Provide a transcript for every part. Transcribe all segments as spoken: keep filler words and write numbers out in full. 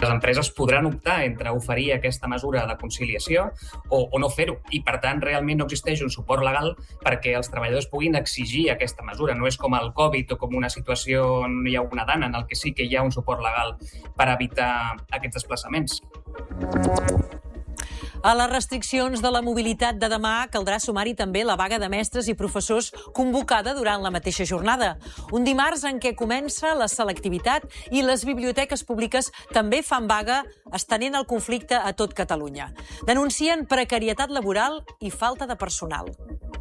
Les empreses podran optar entre oferir aquesta mesura de conciliació o, o no fer-ho. I, per tant, realment no existeix un suport legal perquè els treballadors puguin exigir aquesta mesura. No és com el Covid o com una situació on hi ha una dana, en el que sí que hi ha un suport legal per evitar aquests desplaçaments. A les restriccions de la mobilitat de demà caldrà sumar-hi també la vaga de mestres i professors convocada durant la mateixa jornada. Un dimarts en què comença la selectivitat i les biblioteques públiques també fan vaga, estenent el conflicte a tot Catalunya. Denuncien precarietat laboral i falta de personal.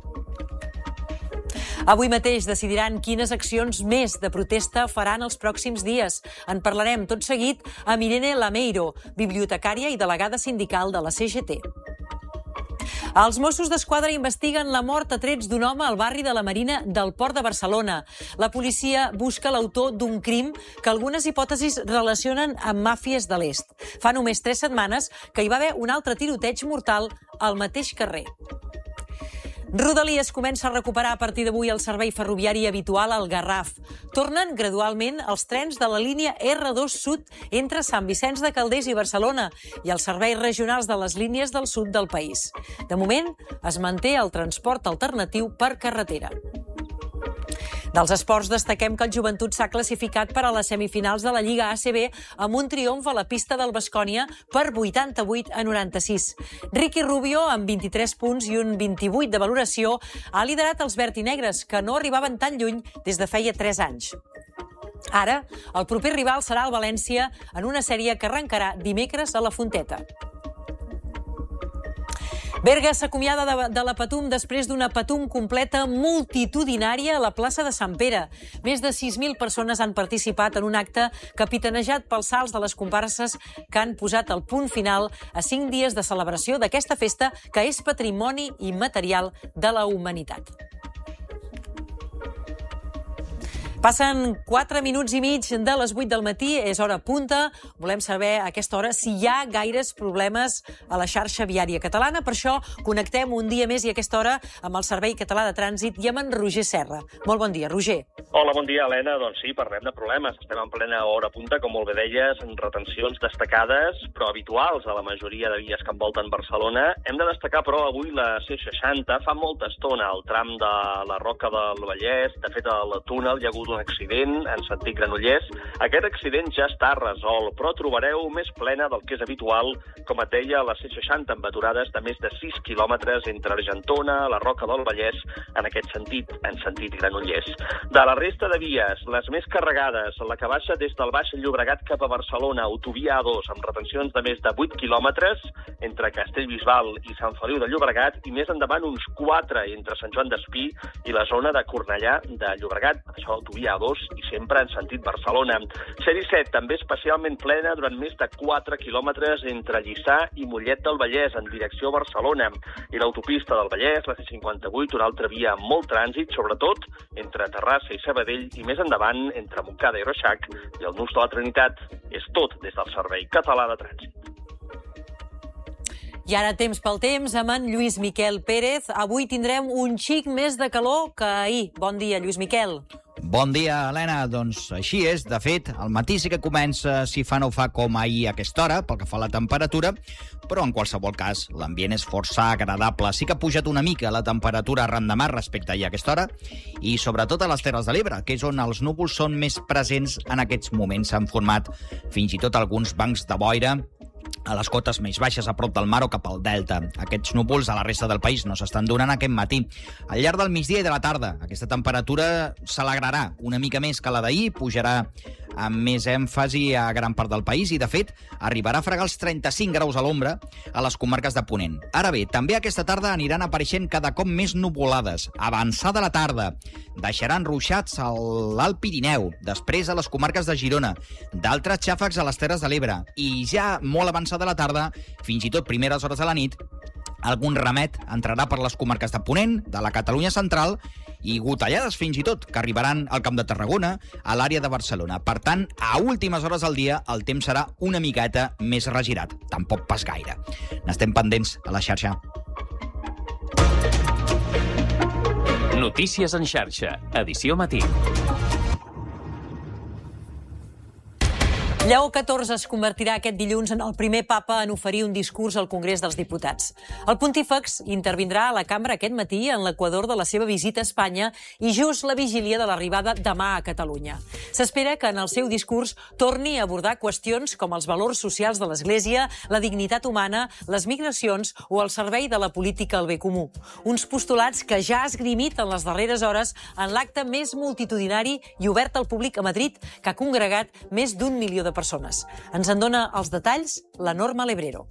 Avui mateix decidiran quines accions més de protesta faran els pròxims dies. En parlarem tot seguit amb Irene Lameiro, bibliotecària i delegada sindical de la C G T. Els Mossos d'Esquadra investiguen la mort a trets d'un home al barri de la Marina del Port de Barcelona. La policia busca l'autor d'un crim que algunes hipòtesis relacionen amb màfies de l'est. Fa només tres setmanes que hi va haver un altre tiroteig mortal al mateix carrer. Rodalies comença a recuperar a partir d'avui el servei ferroviari habitual al Garraf. Tornen gradualment els trens de la línia R dos Sud entre Sant Vicenç de Calders i Barcelona i els serveis regionals de les línies del sud del país. De moment, es manté el transport alternatiu per carretera. Dels esports destaquem que el Joventut s'ha classificat per a les semifinals de la Lliga A C B amb un triomf a la pista del Baskonia per vuitanta-vuit a noranta-sis. Ricky Rubio, amb vint-i-tres punts i un vint-i-vuit de valoració, ha liderat els vertinegres, que no arribaven tan lluny des de feia tres anys. Ara, el proper rival serà el València en una sèrie que arrencarà dimecres a la Fonteta. Berga s'acomiada de, de la Patum després d'una Patum completa multitudinària a la plaça de Sant Pere. Més de sis mil persones han participat en un acte capitanejat pels salts de les comparses que han posat el punt final a cinc dies de celebració d'aquesta festa que és patrimoni immaterial de la humanitat. Passen quatre minuts i mig de les vuit del matí, és hora punta. Volem saber a aquesta hora si hi ha gaires problemes a la xarxa viària catalana. Per això connectem un dia més i a aquesta hora amb el Servei Català de Trànsit i amb en Roger Serra. Molt bon dia, Roger. Hola, bon dia, Helena. Doncs sí, parlem de problemes. Estem en plena hora punta, com molt bé deies, en retencions destacades, però habituals a la majoria de vies que envolten Barcelona. Hem de destacar, però, avui la C seixanta. Fa molta estona al tram de la Roca del Vallès. De fet, al túnel hi ha hagut un accident en sentit Granollers. Aquest accident ja està resolt, però trobareu més plena del que és habitual, com et deia, la C seixanta amb aturades de més de sis quilòmetres entre Argentona, la Roca del Vallès, en aquest sentit, en sentit Granollers. De la resta de vies, les més carregades, la que baixa des del Baix Llobregat cap a Barcelona, autovia A dos, amb retencions de més de vuit quilòmetres entre Castellbisbal i Sant Feliu de Llobregat, i més endavant uns quatre entre Sant Joan d'Espí i la zona de Cornellà de Llobregat, això autovia A dos i sempre en sentit Barcelona. C disset també especialment plena durant més de quatre quilòmetres entre Lliçà i Mollet del Vallès en direcció a Barcelona. I l'autopista del Vallès, la C cinquanta-vuit, una altra via amb molt trànsit, sobretot entre Terrassa i Sabadell i més endavant entre Montcada i Reixac i el Nus de la Trinitat. És tot des del Servei Català de Trànsit. I ara temps pel temps amb en Lluís Miquel Pérez. Avui tindrem un xic més de calor que ahir. Bon dia, Lluís Miquel. Bon dia, Helena. Doncs així és. De fet, el matí sí que comença, si fa no fa, com ahir a aquesta hora, pel que fa a la temperatura, però en qualsevol cas l'ambient és força agradable. Sí que ha pujat una mica la temperatura arran de mar respecte a ahir a aquesta hora, i sobretot a les Terres de l'Ebre, que és on els núvols són més presents en aquests moments. S'han format fins i tot alguns bancs de boira a les cotes més baixes, a prop del mar o cap al delta. Aquests núvols a la resta del país no s'estan donant aquest matí. Al llarg del migdia i de la tarda, aquesta temperatura s'alegrarà una mica més que la d'ahir, pujarà amb més èmfasi a gran part del país i, de fet, arribarà a fregar els trenta-cinc graus a l'ombra a les comarques de Ponent. Ara bé, també aquesta tarda aniran apareixent cada cop més nuvolades. Avançada la tarda, deixaran ruixats a l'Alt Pirineu, després a les comarques de Girona, d'altres xàfecs a les Terres de l'Ebre, i ja molt avançada la tarda, fins i tot primeres hores de la nit, algun remet entrarà per les comarques de Ponent, de la Catalunya central, i gotellades fins i tot, que arribaran al Camp de Tarragona, a l'àrea de Barcelona. Per tant, a últimes hores del dia, el temps serà una miqueta més regirat. Tampoc pas gaire. N'estem pendents a la xarxa. Notícies en xarxa, edició matí. Lleó catorze es convertirà aquest dilluns en el primer papa en oferir un discurs al Congrés dels Diputats. El pontífex intervindrà a la cambra aquest matí en l'equador de la seva visita a Espanya i just la vigília de l'arribada demà a Catalunya. S'espera que en el seu discurs torni a abordar qüestions com els valors socials de l'Església, la dignitat humana, les migracions o el servei de la política al bé comú. Uns postulats que ja ha esgrimit en les darreres hores en l'acte més multitudinari i obert al públic a Madrid, que ha congregat més d'un milió de persones. Ens en dona els detalls la Norma Lebrero.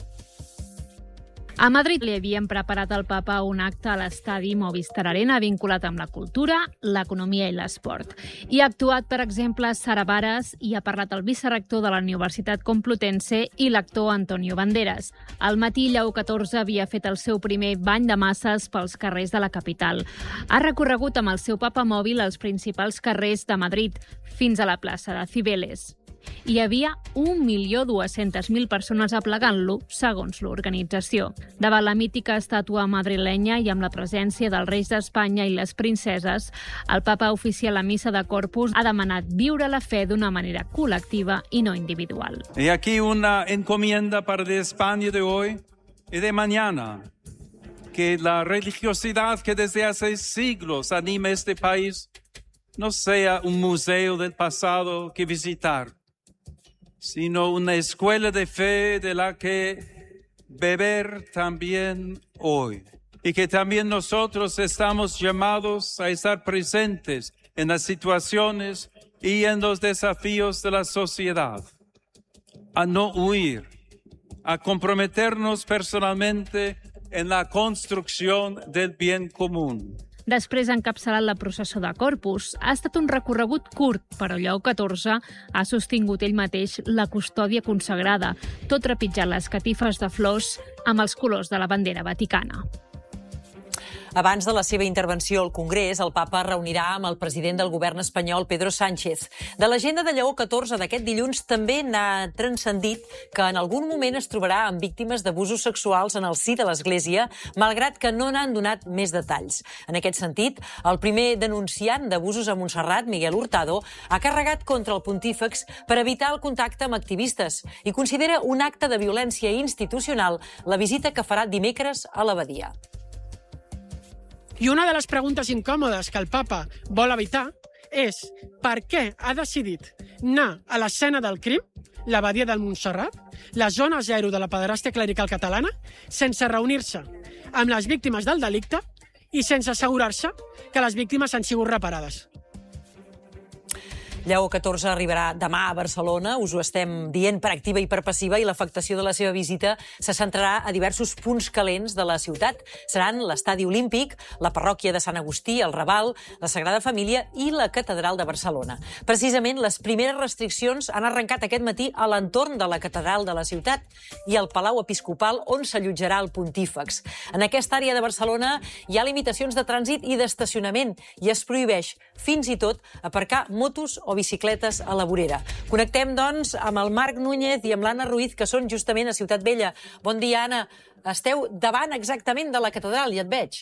A Madrid li havien preparat al papa un acte a l'estadi Movistar Arena vinculat amb la cultura, l'economia i l'esport. Hi ha actuat, per exemple, Sara Varas i ha parlat el vicerector de la Universitat Complutense i l'actor Antonio Banderas. Al matí, Lleó catorze havia fet el seu primer bany de masses pels carrers de la capital. Ha recorregut amb el seu papa mòbil els principals carrers de Madrid, fins a la plaça de Cibeles. Hi havia un milió dues-centes mil persones aplegant-lo, segons l'organització. Davant la mítica estàtua madrilenya i amb la presència dels reis d'Espanya i les princeses, el papa oficial a missa de Corpus ha demanat viure la fe d'una manera col·lectiva i no individual. Y aquí una encomienda para de España de hoy y de mañana, que la religiosidad que desde hace siglos anima este país no sea un museo del pasado que visitar, sino una escuela de fe de la que beber también hoy. Y que también nosotros estamos llamados a estar presentes en las situaciones y en los desafíos de la sociedad, a no huir, a comprometernos personalmente en la construcción del bien común. Després ha encapçalat la processó de Corpus. Ha estat un recorregut curt, però Lleó catorze ha sostingut ell mateix la custòdia consagrada, tot trepitjant les catifes de flors amb els colors de la bandera vaticana. Abans de la seva intervenció al Congrés, el papa reunirà amb el president del govern espanyol, Pedro Sánchez. De l'agenda de Lleó catorze d'aquest dilluns també n'ha transcendit que en algun moment es trobarà amb víctimes d'abusos sexuals en el si de l'Església, malgrat que no n'han donat més detalls. En aquest sentit, el primer denunciant d'abusos a Montserrat, Miguel Hurtado, ha carregat contra el pontífex per evitar el contacte amb activistes i considera un acte de violència institucional la visita que farà dimecres a l'abadia. I una de les preguntes incòmodes que el papa vol evitar és per què ha decidit anar a l'escena del crim, l'abadia del Montserrat, la zona zero de la pederàstia clerical catalana, sense reunir-se amb les víctimes del delicte i sense assegurar-se que les víctimes han sigut reparades. Lleó catorze arribarà demà a Barcelona, us ho estem dient per activa i per passiva, i l'afectació de la seva visita se centrarà a diversos punts calents de la ciutat. Seran l'Estadi Olímpic, la parròquia de Sant Agustí, el Raval, la Sagrada Família i la Catedral de Barcelona. Precisament, les primeres restriccions han arrencat aquest matí a l'entorn de la Catedral de la ciutat i al Palau Episcopal, on s'allotjarà el pontífex. En aquesta àrea de Barcelona hi ha limitacions de trànsit i d'estacionament i es prohibeix fins i tot aparcar motos o bicicletes a la vorera. Connectem, doncs, amb el Marc Núñez i amb l'Anna Ruiz, que són justament a Ciutat Vella. Bon dia, Anna. Esteu davant exactament de la catedral, ja et veig.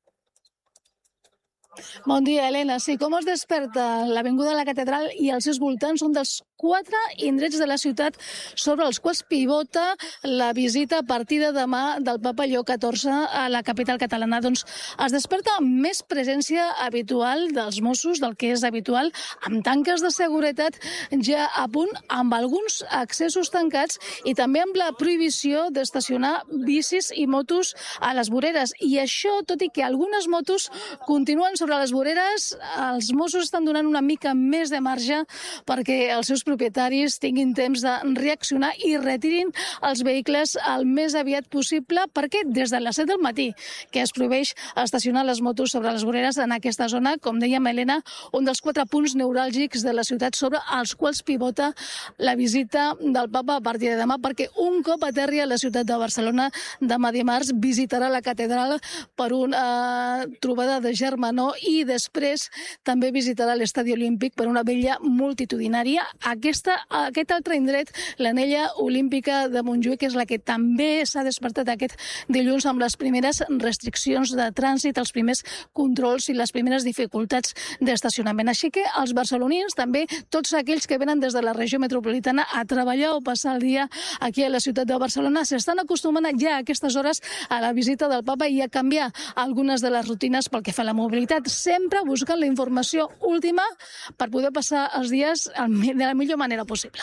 Bon dia, Helena. Sí, com es desperta l'Avinguda de la Catedral i els seus voltants són dels quatre indrets de la ciutat sobre els quals pivota la visita a partir de demà del papa Lleó catorze a la capital catalana. Doncs es desperta més presència habitual dels Mossos, del que és habitual, amb tanques de seguretat ja a punt, amb alguns accessos tancats i també amb la prohibició d'estacionar bicis i motos a les voreres. I això, tot i que algunes motos continuen sobre les voreres, els Mossos estan donant una mica més de marge perquè els seus propietaris tinguin temps de reaccionar i retirin els vehicles el més aviat possible, perquè des de les set del matí que es prohibeix estacionar les motos sobre les voreres en aquesta zona, com dèiem, Helena, un dels quatre punts neuràlgics de la ciutat sobre els quals pivota la visita del papa a partir de demà, perquè un cop aterri a la ciutat de Barcelona demà dimarts visitarà la catedral per una trobada de germanor i després també visitarà l'Estadi Olímpic per una vella multitudinària. aquesta, aquest altre indret, l'anella olímpica de Montjuïc, que és la que també s'ha despertat aquest dilluns amb les primeres restriccions de trànsit, els primers controls i les primeres dificultats d'estacionament. Així que els barcelonins, també tots aquells que venen des de la regió metropolitana a treballar o passar el dia aquí a la ciutat de Barcelona, s'estan acostumant ja a aquestes hores a la visita del papa i a canviar algunes de les rutines pel que fa a la mobilitat, sempre buscant la informació última per poder passar els dies de la millor manera possible.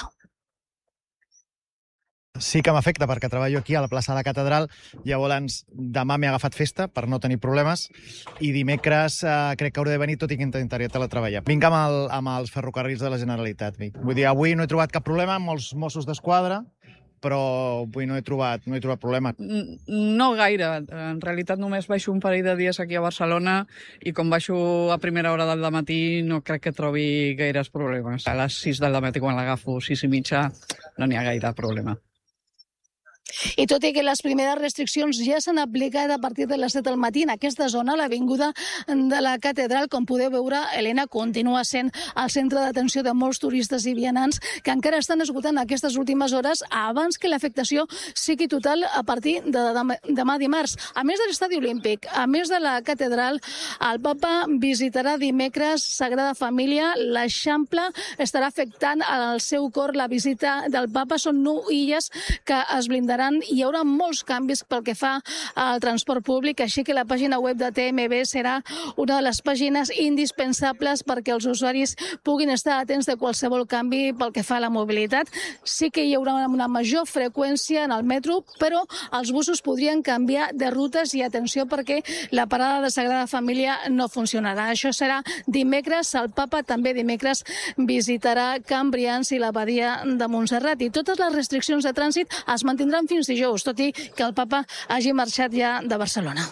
Sí que m'afecta perquè treballo aquí a la plaça de la Catedral, llavors demà m'he agafat festa per no tenir problemes i dimecres eh, crec que hauré de venir, tot i que intentaré teletreballar. Vinc amb, el, amb els ferrocarrils de la Generalitat. Vull dir, avui no he trobat cap problema amb els Mossos d'Esquadra, però avui no he trobat, no he trobat problema. No gaire. En realitat només baixo un parell de dies aquí a Barcelona i com baixo a primera hora del matí no crec que trobi gaires problemes. A les sis del matí, quan l'agafo, sis i mitja, no n'hi ha gaire problema. I tot i que les primeres restriccions ja s'han aplicat a partir de les set del matí en aquesta zona, l'avinguda de la Catedral, com podeu veure, Helena, continua sent el centre d'atenció de molts turistes i vianants que encara estan esgotant aquestes últimes hores abans que l'afectació sigui total a partir de demà dimarts. A més de l'Estadi Olímpic, a més de la Catedral, el papa visitarà dimecres Sagrada Família, l'Eixample estarà afectant al seu cor la visita del papa. Són nou illes que es blindaran. Hi haurà molts canvis pel que fa al transport públic, així que la pàgina web de T M B serà una de les pàgines indispensables perquè els usuaris puguin estar atents de qualsevol canvi pel que fa a la mobilitat. Sí que hi haurà una major freqüència en el metro, però els busos podrien canviar de rutes i atenció perquè la parada de Sagrada Família no funcionarà. Això serà dimecres. El papa també dimecres visitarà Can Brians i l'abadia de Montserrat i totes les restriccions de trànsit es mantindran fins dijous, tot i que el papa hagi marxat ja de Barcelona.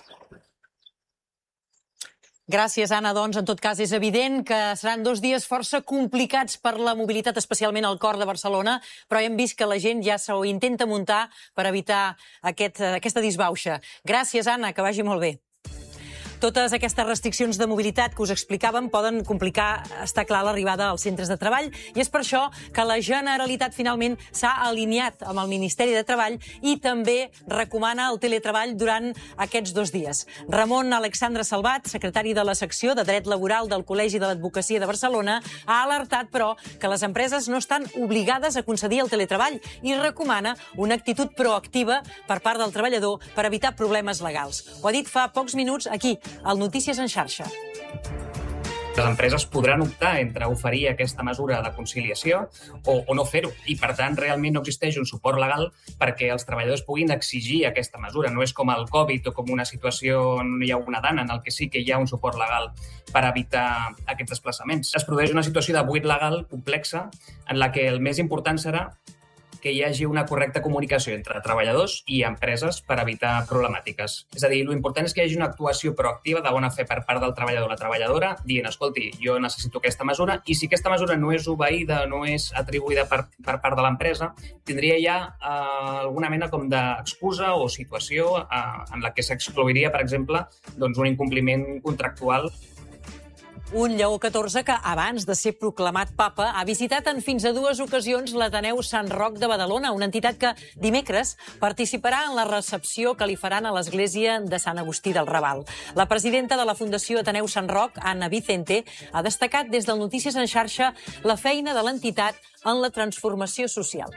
Gràcies, Anna. Doncs, en tot cas, és evident que seran dos dies força complicats per la mobilitat, especialment al cor de Barcelona, però hem vist que la gent ja s'ho intenta muntar per evitar aquest, aquesta disbauxa. Gràcies, Anna, que vagi molt bé. Totes aquestes restriccions de mobilitat que us explicàvem poden complicar, està clar, l'arribada als centres de treball i és per això que la Generalitat finalment s'ha alineat amb el Ministeri de Treball i també recomana el teletreball durant aquests dos dies. Ramon Alexandre Salvat, secretari de la secció de Dret Laboral del Col·legi de l'Advocacia de Barcelona, ha alertat, però, que les empreses no estan obligades a concedir el teletreball i recomana una actitud proactiva per part del treballador per evitar problemes legals. Ho ha dit fa pocs minuts aquí, al Notícies en xarxa. Les empreses podran optar entre oferir aquesta mesura de conciliació o, o no fer-ho. I, per tant, realment no existeix un suport legal perquè els treballadors puguin exigir aquesta mesura. No és com el Covid o com una situació on hi ha una dana en el que sí que hi ha un suport legal per evitar aquests desplaçaments. Es produeix una situació de buit legal complexa en la que el més important serà que hi hagi una correcta comunicació entre treballadors i empreses per evitar problemàtiques. És a dir, l'important és que hi hagi una actuació proactiva de bona fe per part del treballador o la treballadora dient, escolti, jo necessito aquesta mesura i si aquesta mesura no és obeïda, no és atribuïda per, per part de l'empresa, tindria ja eh, alguna mena com d'excusa o situació eh, en la que s'exclouiria, per exemple, doncs, un incompliment contractual. Un Lleó catorze que, abans de ser proclamat papa, ha visitat en fins a dues ocasions l'Ateneu Sant Roc de Badalona, una entitat que dimecres participarà en la recepció que li faran a l'església de Sant Agustí del Raval. La presidenta de la Fundació Ateneu Sant Roc, Anna Vicente, ha destacat des del Notícies en xarxa la feina de l'entitat en la transformació social.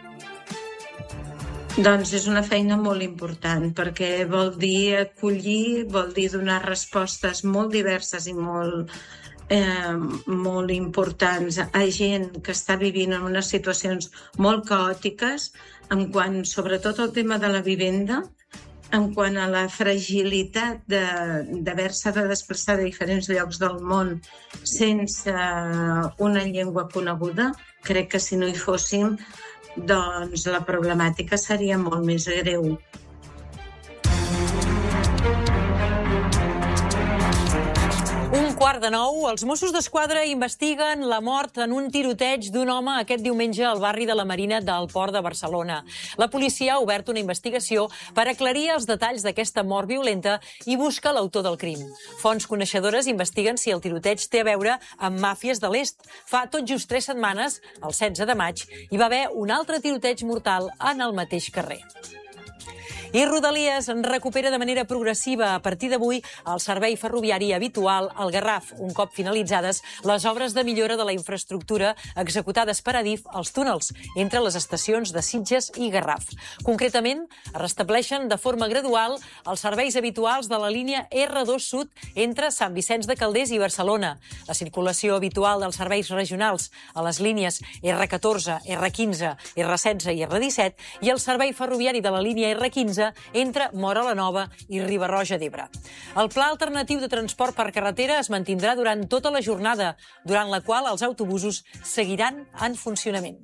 Doncs és una feina molt important perquè vol dir acollir, vol dir donar respostes molt diverses i molt Eh, molt importants a gent que està vivint en unes situacions molt caòtiques en quant, sobretot, al tema de la vivenda, en quant a la fragilitat d'haver-se de desplaçar de diferents llocs del món sense una llengua coneguda. Crec que si no hi fóssim, doncs la problemàtica seria molt més greu. Un quart quart de nou, els Mossos d'Esquadra investiguen la mort en un tiroteig d'un home aquest diumenge al barri de la Marina del Port de Barcelona. La policia ha obert una investigació per aclarir els detalls d'aquesta mort violenta i busca l'autor del crim. Fonts coneixedores investiguen si el tiroteig té a veure amb màfies de l'est. Fa tot just tres setmanes, el setze de maig, hi va haver un altre tiroteig mortal en el mateix carrer. I Rodalies en recupera de manera progressiva a partir d'avui el servei ferroviari habitual al Garraf, un cop finalitzades les obres de millora de la infraestructura executades per Adif als túnels entre les estacions de Sitges i Garraf. Concretament, es restableixen de forma gradual els serveis habituals de la línia erre dos Sud entre Sant Vicenç de Calders i Barcelona, la circulació habitual dels serveis regionals a les línies erre catorze, erre quinze, erre setze i erre disset i el servei ferroviari de la línia erre quinze entre Móra la Nova i Riba-roja d'Ebre. El pla alternatiu de transport per carretera es mantindrà durant tota la jornada, durant la qual els autobusos seguiran en funcionament.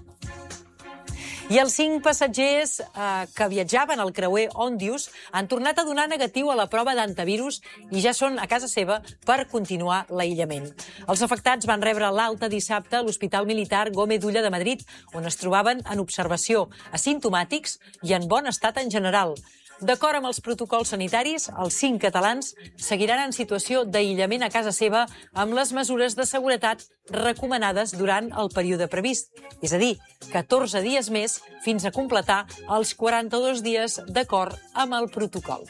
I els cinc passatgers eh, que viatjaven al creuer Òndius han tornat a donar negatiu a la prova d'antivirus i ja són a casa seva per continuar l'aïllament. Els afectats van rebre l'alta dissabte a l'Hospital Militar Gómez Ulla de Madrid, on es trobaven en observació, asimptomàtics i en bon estat en general. D'acord amb els protocols sanitaris, els cinc catalans seguiran en situació d'aïllament a casa seva amb les mesures de seguretat recomanades durant el període previst, és a dir, catorze dies més fins a completar els quaranta-dos dies d'acord amb el protocol.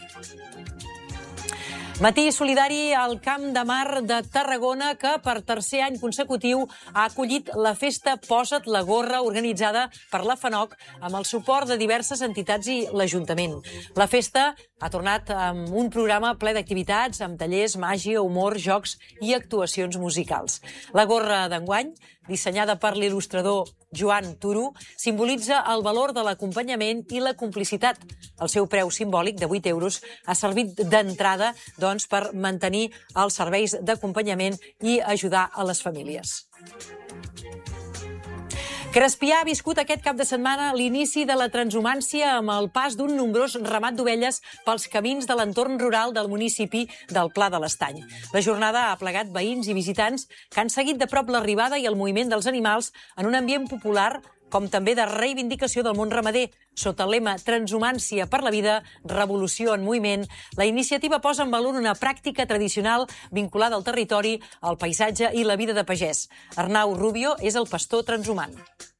Matí solidari al Camp de Mar de Tarragona, que per tercer any consecutiu ha acollit la festa Posa't la gorra organitzada per la FANOC amb el suport de diverses entitats i l'Ajuntament. La festa ha tornat amb un programa ple d'activitats, amb tallers, màgia, humor, jocs i actuacions musicals. La gorra d'enguany, dissenyada per l'il·lustrador Joan Turu, simbolitza el valor de l'acompanyament i la complicitat. El seu preu simbòlic de vuit euros ha servit d'entrada doncs, per mantenir els serveis d'acompanyament i ajudar a les famílies. Crespià ha viscut aquest cap de setmana l'inici de la transhumància amb el pas d'un nombrós ramat d'ovelles pels camins de l'entorn rural del municipi del Pla de l'Estany. La jornada ha plegat veïns i visitants que han seguit de prop l'arribada i el moviment dels animals en un ambient popular com també de reivindicació del món ramader. Sota el lema Transhumància per la vida, revolució en moviment, la iniciativa posa en valor una pràctica tradicional vinculada al territori, al paisatge i la vida de pagès. Arnau Rubio és el pastor transhumant.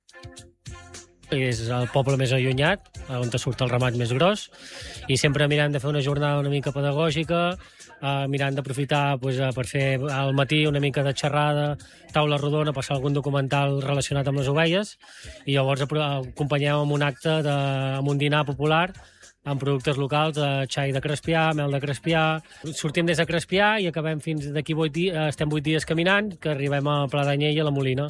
És el poble més allunyat, on surt el ramat més gros, i sempre mirant de fer una jornada una mica pedagògica, eh, mirant d'aprofitar pues, per fer al matí una mica de xerrada, taula rodona, passar algun documental relacionat amb les ovelles, i llavors acompanyem amb un acte, de, amb un dinar popular, amb productes locals, de xai de Crespià, mel de Crespià. Sortim des de Crespià i acabem fins d'aquí vuit dies, estem vuit dies caminant, que arribem a Pla d'Anyell i a la Molina.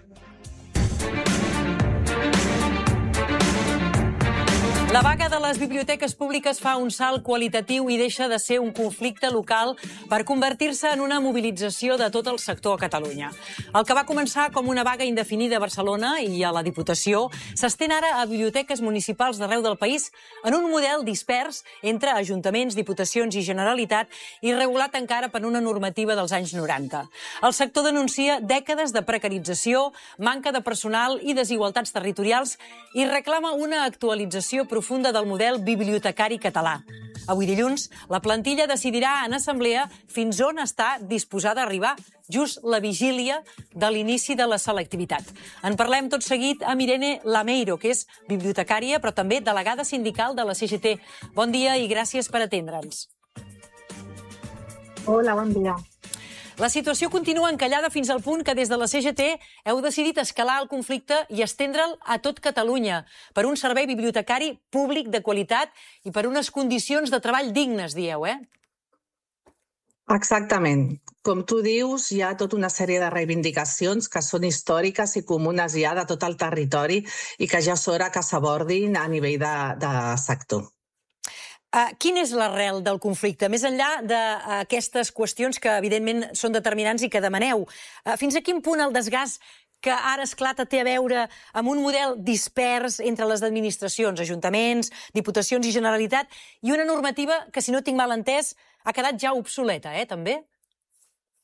La vaga de les biblioteques públiques fa un salt qualitatiu i deixa de ser un conflicte local per convertir-se en una mobilització de tot el sector a Catalunya. El que va començar com una vaga indefinida a Barcelona i a la Diputació s'estén ara a biblioteques municipals d'arreu del país en un model dispers entre ajuntaments, diputacions i Generalitat i regulat encara per una normativa dels anys noranta. El sector denuncia dècades de precarització, manca de personal i desigualtats territorials i reclama una actualització profunda profunda del model bibliotecari català. Avui dilluns, la plantilla decidirà en assemblea fins on està disposada a arribar, just la vigília de l'inici de la selectivitat. En parlem tot seguit amb Irene Lameiro, que és bibliotecària, però també delegada sindical de la C G T. Bon dia i gràcies per atendre'ns. Hola, bon dia. La situació continua encallada fins al punt que des de la C G T heu decidit escalar el conflicte i estendre'l a tot Catalunya per un servei bibliotecari públic de qualitat i per unes condicions de treball dignes, dieu, eh? Exactament. Com tu dius, hi ha tota una sèrie de reivindicacions que són històriques i comunes ja de tot el territori i que ja és hora que s'abordin a nivell de, de sector. Uh, quina és l'arrel del conflicte? Més enllà d'aquestes qüestions que, evidentment, són determinants i que demaneu, uh, fins a quin punt el desgast que ara esclata té a veure amb un model dispers entre les administracions, ajuntaments, diputacions i Generalitat, i una normativa que, si no tinc mal entès, ha quedat ja obsoleta, eh, també?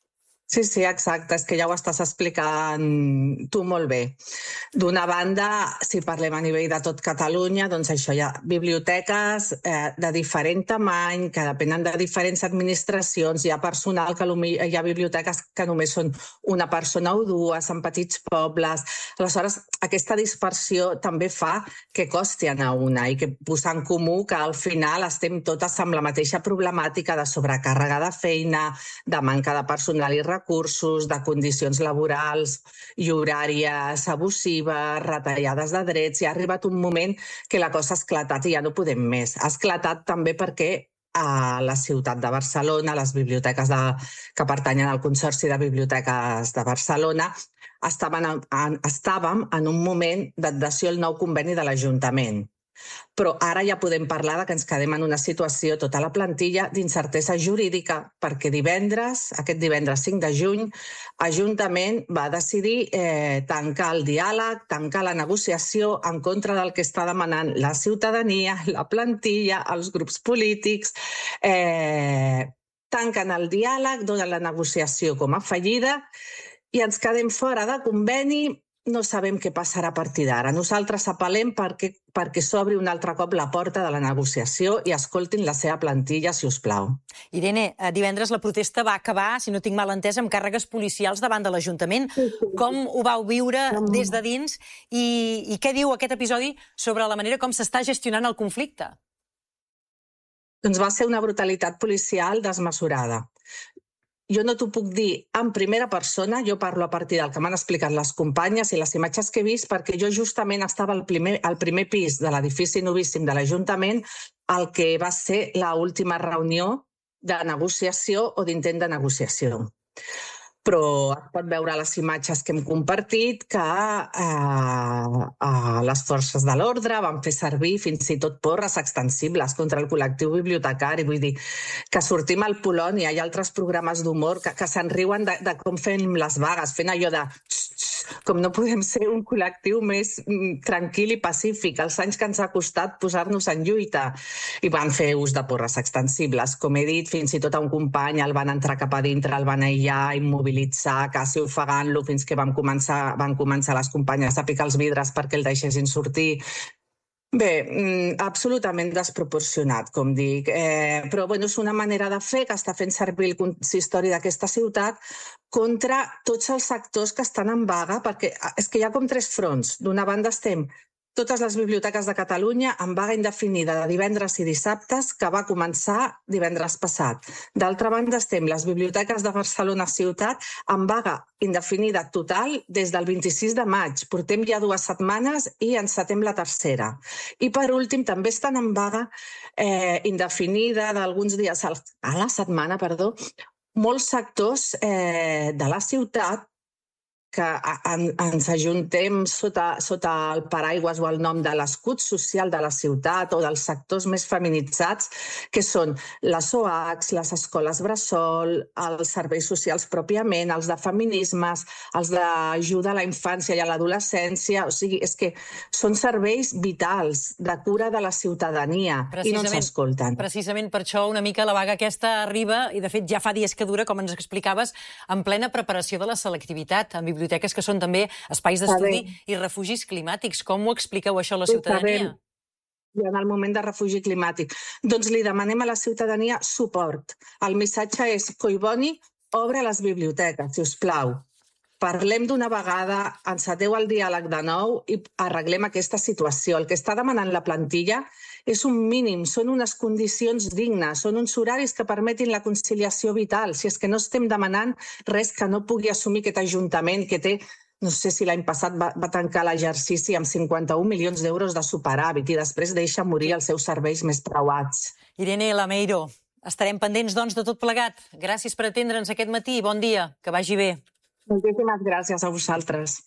Sí, sí, exacte. És que ja ho estàs explicant tu molt bé. D'una banda, si parlem a nivell de tot Catalunya, doncs això hi ha biblioteques eh, de diferent tamany, que depenen de diferents administracions, hi ha personal que hi ha biblioteques que només són una persona o dues, en petits pobles. Aleshores, aquesta dispersió també fa que costi anar una i que posar en comú que al final estem totes amb la mateixa problemàtica de sobrecàrrega de feina, de manca de personal i recursos, de condicions laborals i horàries abusives, retallades de drets. I ha arribat un moment que la cosa ha esclatat i ja no podem més. Ha esclatat també perquè a la ciutat de Barcelona, les biblioteques de, que pertanyen al Consorci de Biblioteques de Barcelona, estaven en, estàvem en un moment d'adhesió al nou conveni de l'Ajuntament. Però ara ja podem parlar de que ens quedem en una situació, tota la plantilla, d'incertesa jurídica, perquè divendres, aquest divendres cinc de juny, Ajuntament va decidir eh, tancar el diàleg, tancar la negociació en contra del que està demanant la ciutadania, la plantilla, els grups polítics. Eh, tanquen el diàleg, donen la negociació com a fallida i ens quedem fora de conveni. No sabem què passarà a partir d'ara. Nosaltres apel·lem perquè, perquè s'obri un altre cop la porta de la negociació i escoltin la seva plantilla, si us plau. Irene, divendres la protesta va acabar, si no tinc mal entès, amb càrregues policials davant de l'Ajuntament. Sí, sí. Com ho vau viure des de dins i, i què diu aquest episodi sobre la manera com s'està gestionant el conflicte? Doncs va ser una brutalitat policial desmesurada. Jo no t'ho puc dir en primera persona, jo parlo a partir del que m'han explicat les companyes i les imatges que he vist, perquè jo justament estava al primer, al primer pis de l'edifici novíssim de l'Ajuntament, el que va ser l'última reunió de negociació o d'intent de negociació. Però es pot veure a les imatges que hem compartit que eh, eh, les forces de l'ordre van fer servir fins i tot porres extensibles contra el col·lectiu bibliotecari. Vull dir, que sortim al Polònia, hi ha altres programes d'humor que, que se'n riuen de, de com fem les vagues, fent allò de... com no podem ser un col·lectiu més tranquil i pacífic, els anys que ens ha costat posar-nos en lluita. I van fer ús de porres extensibles. Com he dit, fins i tot a un company el van entrar cap a dintre, el van aïllar, immobilitzar, quasi ofegant-lo, fins que van començar, van començar les companyes a picar els vidres perquè el deixessin sortir. Bé, absolutament desproporcionat, com dic. Eh, però bueno, és una manera de fer que està fent servir el consistori d'aquesta ciutat contra tots els sectors que estan en vaga, perquè és que hi ha com tres fronts. D'una banda estem totes les biblioteques de Catalunya en vaga indefinida de divendres i dissabtes, que va començar divendres passat. D'altra banda estem les biblioteques de Barcelona ciutat en vaga indefinida total des del vint-i-sis de maig. Portem ja dues setmanes i encetem la tercera. I per últim també estan en vaga eh, indefinida d'alguns dies a la setmana, perdó, molts sectors eh, de la ciutat que en, ens ajuntem sota, sota el paraigües o el nom de l'escut social de la ciutat o dels sectors més feminitzats, que són les O A Cs, les escoles bressol, els serveis socials pròpiament, els de feminismes, els d'ajuda a la infància i a l'adolescència. O sigui, és que són serveis vitals de cura de la ciutadania i no ens escolten. Precisament per això una mica la vaga aquesta arriba, i de fet ja fa dies que dura, com ens explicaves, en plena preparació de la selectivitat, en biblioteques que són també espais d'estudi i refugis climàtics. Com ho expliqueu això a la ciutadania? I en el moment de refugi climàtic. Doncs li demanem a la ciutadania suport. El missatge és: Collboni, obre les biblioteques, si us plau. Parlem d'una vegada, enceteu el diàleg de nou i arreglem aquesta situació. El que està demanant la plantilla és un mínim, són unes condicions dignes, són uns horaris que permetin la conciliació vital. Si és que no estem demanant res que no pugui assumir aquest Ajuntament que té, no sé si l'any passat va, va tancar l'exercici amb cinquanta-un milions d'euros de superàvit i després deixa morir els seus serveis més preuats. Irene Lameiro, estarem pendents doncs de tot plegat. Gràcies per atendre'ns aquest matí i bon dia, que vagi bé. Moltíssimes gràcies a vosaltres.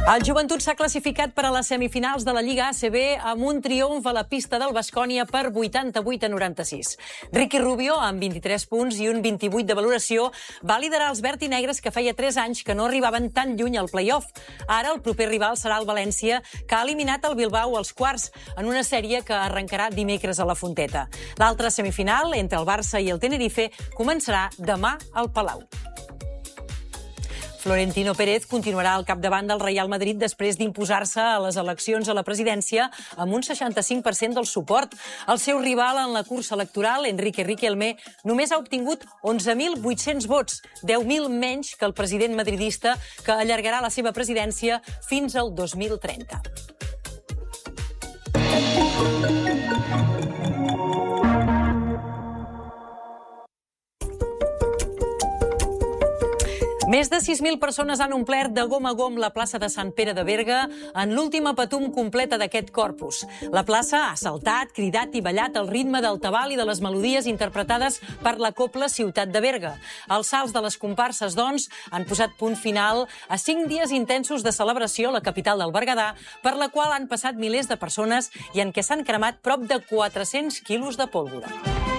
El Joventut s'ha classificat per a les semifinals de la Lliga A C B amb un triomf a la pista del Baskonia per vuitanta-vuit a noranta-sis. Ricky Rubio, amb vint-i-tres punts i un vint-i-vuit de valoració, va liderar els verd i negres que feia tres anys que no arribaven tan lluny al play-off. Ara el proper rival serà el València, que ha eliminat el Bilbao als quarts, en una sèrie que arrencarà dimecres a la Fonteta. L'altra semifinal, entre el Barça i el Tenerife, començarà demà al Palau. Florentino Pérez continuarà al capdavant del Real Madrid després d'imposar-se a les eleccions a la presidència amb un seixanta-cinc per cent del suport. El seu rival en la cursa electoral, Enrique Riquelme, només ha obtingut onze mil vuit-cents vots, deu mil menys que el president madridista, que allargarà la seva presidència fins al dos mil trenta. Més de sis mil persones han omplert de gom a gom la plaça de Sant Pere de Berga en l'última patum completa d'aquest corpus. La plaça ha saltat, cridat i ballat al ritme del tabal i de les melodies interpretades per la Cobla Ciutat de Berga. Els salts de les comparses, doncs, han posat punt final a cinc dies intensos de celebració a la capital del Berguedà, per la qual han passat milers de persones i en què s'han cremat prop de quatre-cents quilos de pólvora.